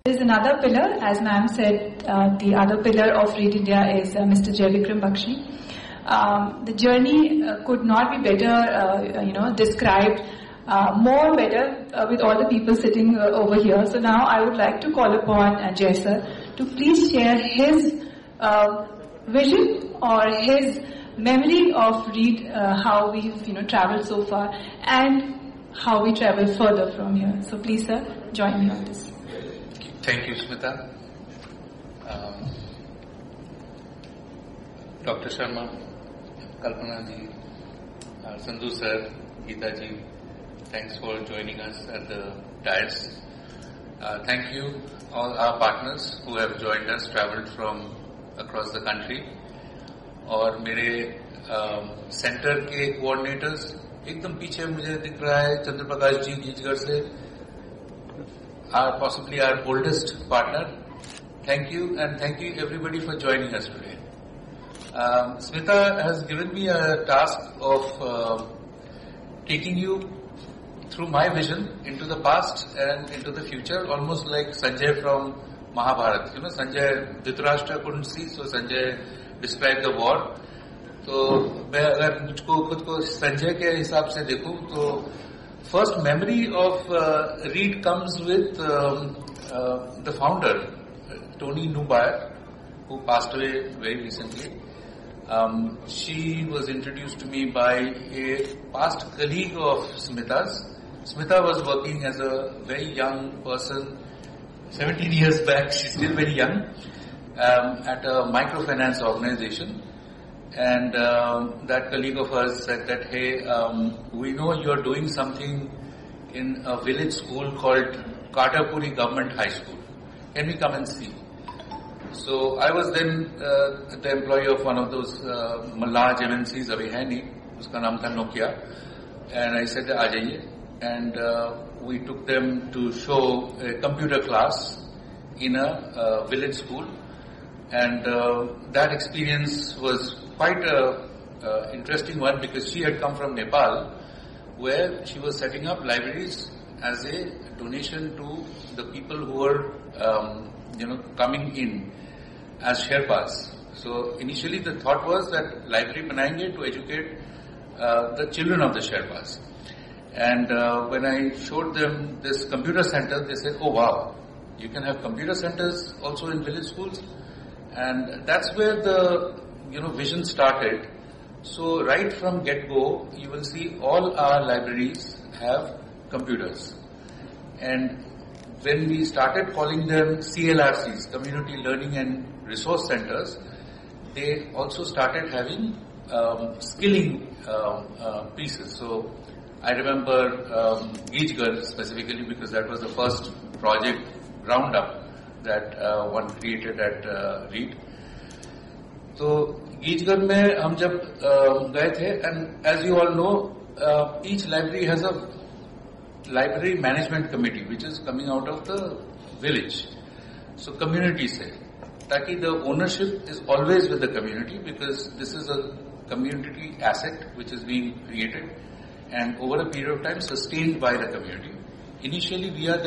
There is another pillar, as ma'am said, the other pillar of Read India is Mr. Jai Vikram Bakshi. The journey could not be better, described more better with all the people sitting over here. So now I would like to call upon Jai sir to please share his vision or his memory of Read, how we've traveled so far and how we travel further from here. So please sir, join me on this. Thank you, Smita. Dr. Sharma, Kalpana ji, Sandhu sir, Geeta ji, thanks for joining us at the dais. Thank you all our partners who have joined us, traveled from across the country. और मेरे centre के coordinators एकदम पीछे मुझे दिख रहा है चंद्रप्रकाश जी गीजगढ़ से, possibly our oldest partner. Thank you, and thank you everybody for joining us today. Smita has given me a task of taking you through my vision into the past and into the future, almost like Sanjay from Mahabharata. Sanjay Dhritarashtra couldn't see, so Sanjay described the war. तो मैं अगर मुझको खुद को संजय के हिसाब से देखूं तो first memory of Read comes with the founder, Toni Nubayer, who passed away very recently. She was introduced to me by a past colleague of Smita's. Smita was working as a very young person, 17 years back, she's still very young, at a microfinance organization. And that colleague of hers said that, hey, we know you're doing something in a village school called Katapuri Government High School. Can we come and see? So I was then the employee of one of those large MNCs, abhi hai nahi, uska naam tha Nokia. And I said, aa jaiye. And we took them to show a computer class in a village school. And that experience was quite a interesting one because she had come from Nepal, where she was setting up libraries as a donation to the people who were, coming in as Sherpas. So initially the thought was that library banayenge to educate the children of the Sherpas. And when I showed them this computer center, they said, oh wow, you can have computer centers also in village schools. And that's where the vision started. So right from get-go, you will see all our libraries have computers. And when we started calling them CLRCs, Community Learning and Resource Centers, they also started having skilling pieces. So I remember Geejgarh specifically because that was the first project roundup that one created at Read. So Geejgarh में हम जब गए थे, and as you all know, each library has a library management committee which is coming out of the village. So community से, ताकि the ownership is always with the community because this is a community asset which is being created and over a period of time sustained by the community. Initially we are the